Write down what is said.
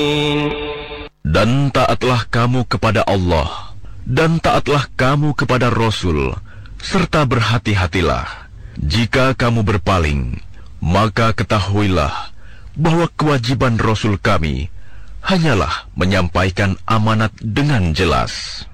Dan taatlah kamu kepada Allah, dan taatlah kamu kepada Rasul, serta berhati-hatilah. Jika kamu berpaling, maka ketahuilah bahwa kewajiban Rasul kami hanyalah menyampaikan amanat dengan jelas.